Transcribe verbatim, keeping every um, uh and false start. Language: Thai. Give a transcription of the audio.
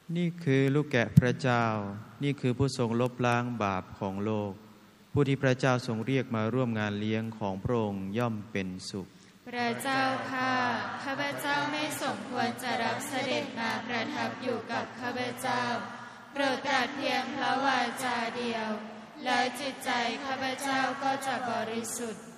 นี่คือลูกแกะพระเจ้านี่คือผู้ทรงลบล้างบาปของโลกผู้ที่พระเจ้าทรงเรียกมาร่วมงานเลี้ยงของพระองค์ย่อมเป็นสุขพระเจ้าข้าข้าพเจ้าไม่สมควรจะรับเสด็จมาประทับอยู่กับข้าพเจ้าโปรดตรัสเพียงพระวาจาเดียวแล้วจิตใจข้าพเจ้าก็จะบริสุทธิ์